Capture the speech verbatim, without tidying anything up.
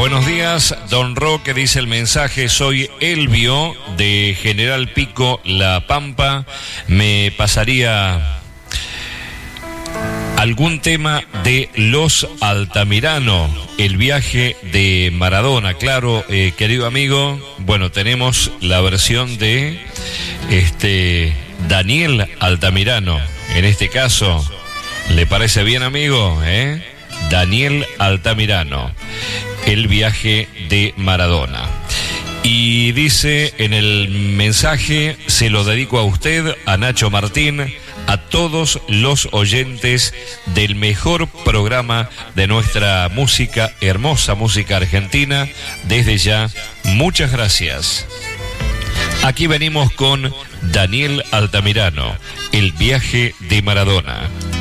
Buenos días, don Roque, dice el mensaje, soy Elvio de General Pico, La Pampa. Me pasaría algún tema de Los Altamirano, el viaje de Maradona. Claro, eh, querido amigo, bueno, tenemos la versión de este Daniel Altamirano. En este caso, ¿le parece bien, amigo? ¿Eh? Daniel Altamirano, el viaje de Maradona. Y dice en el mensaje, se lo dedico a usted, a Nacho Martín, a todos los oyentes del mejor programa de nuestra música, hermosa música argentina. Desde ya, muchas gracias. Aquí venimos con Daniel Altamirano, el viaje de Maradona.